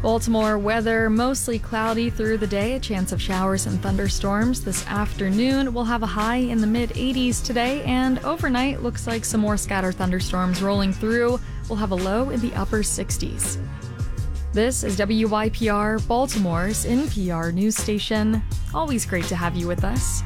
Baltimore weather, mostly cloudy through the day, a chance of showers and thunderstorms. This afternoon, we'll have a high in the mid-80s today, and overnight looks like some more scattered thunderstorms rolling through. We'll have a low in the upper 60s. This is WYPR, Baltimore's NPR news station. Always great to have you with us.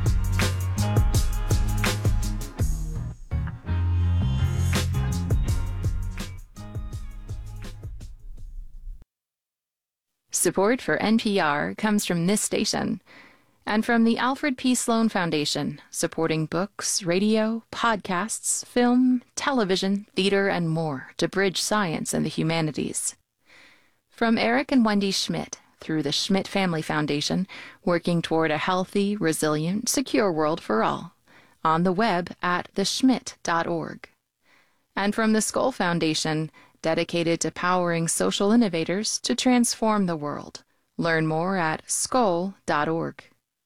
Support for NPR comes from this station and from the Alfred P. Sloan Foundation, supporting books, radio, podcasts, film, television, theater, and more to bridge science and the humanities. From Eric and Wendy Schmidt through the Schmidt Family Foundation, working toward a healthy, resilient, secure world for all, on the web at theschmidt.org. And from the Skoll Foundation, dedicated to powering social innovators to transform the world. Learn more at skoll.org.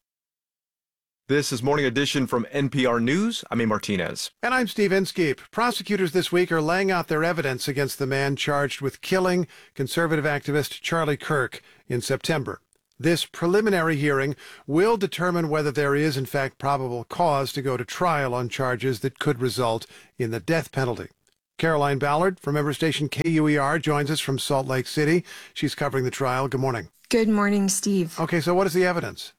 This is Morning Edition from NPR News. I'm A. Martinez. And I'm Steve Inskeep. Prosecutors this week are laying out their evidence against the man charged with killing conservative activist Charlie Kirk in September. This preliminary hearing will determine whether there is, in fact, probable cause to go to trial on charges that could result in the death penalty. Caroline Ballard from member station KUER joins us from Salt Lake City. She's covering the trial. Good morning. Good morning, Steve. Okay, so what is the evidence?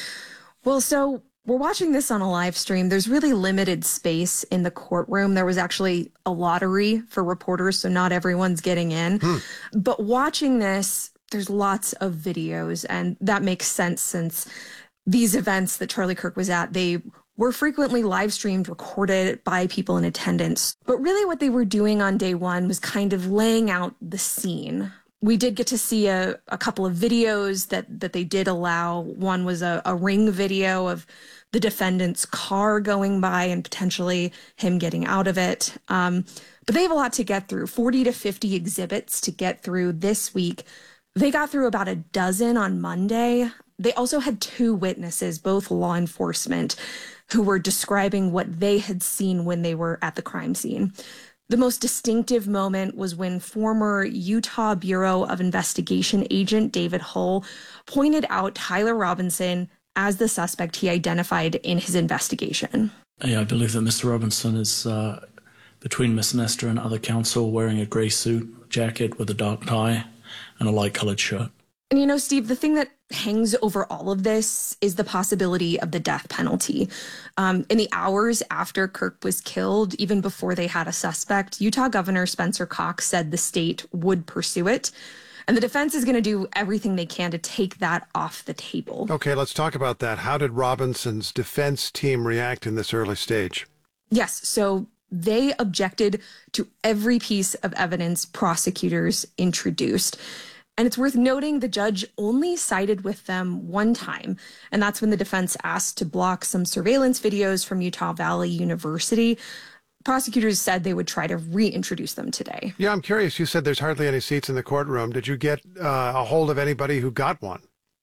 Well, so we're watching this on a live stream. There's really limited space in the courtroom. There was actually a lottery for reporters, so not everyone's getting in. But watching this, there's lots of videos, and that makes sense since these events that Charlie Kirk was at, they were frequently live streamed, recorded by people in attendance. But really what they were doing on day one was kind of laying out the scene. We did get to see a couple of videos that they did allow. One was a ring video of the defendant's car going by and potentially him getting out of it. But they have a lot to get through, 40 to 50 exhibits to get through this week. They got through about a dozen on Monday. They also had two witnesses, both law enforcement, who were describing what they had seen when they were at the crime scene. The most distinctive moment was when former Utah Bureau of Investigation agent David Hull pointed out Tyler Robinson as the suspect he identified in his investigation. Yeah, I believe that Mr. Robinson is between Miss Nestor and other counsel, wearing a grey suit jacket with a dark tie and a light-coloured shirt. And you know, Steve, the thing that hangs over all of this is the possibility of the death penalty. In the hours after Kirk was killed, even before they had a suspect, Utah Governor Spencer Cox said the state would pursue it. And the defense is going to do everything they can to take that off the table. Okay, let's talk about that. How did Robinson's defense team react in this early stage? Yes, so they objected to every piece of evidence prosecutors introduced. And it's worth noting the judge only sided with them one time, and that's when the defense asked to block some surveillance videos from Utah Valley University. Prosecutors said they would try to reintroduce them today. Yeah, I'm curious. You said there's hardly any seats in the courtroom. Did you get a hold of anybody who got one?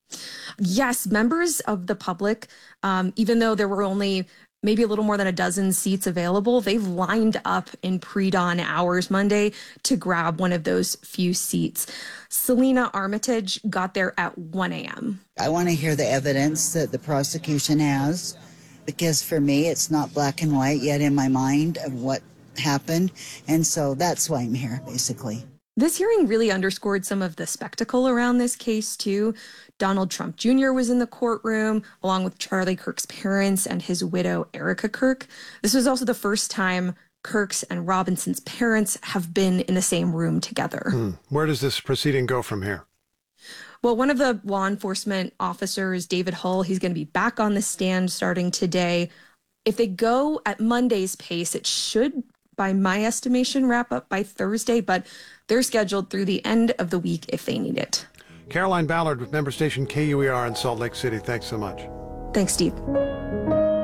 Yes, members of the public, even though there were only maybe a little more than a dozen seats available, they've lined up in pre-dawn hours Monday to grab one of those few seats. Selena Armitage got there at 1 a.m. I want to hear the evidence that the prosecution has, because for me, it's not black and white yet in my mind of what happened. And so that's why I'm here, basically. This hearing really underscored some of the spectacle around this case, too. Donald Trump Jr. was in the courtroom, along with Charlie Kirk's parents and his widow, Erica Kirk. This was also the first time Kirk's and Robinson's parents have been in the same room together. Where does this proceeding go from here? Well, one of the law enforcement officers, David Hull, he's going to be back on the stand starting today. If they go at Monday's pace, it should, by my estimation, wrap up by Thursday, but they're scheduled through the end of the week if they need it. Caroline Ballard with member station KUER in Salt Lake City. Thanks so much. Thanks, Steve.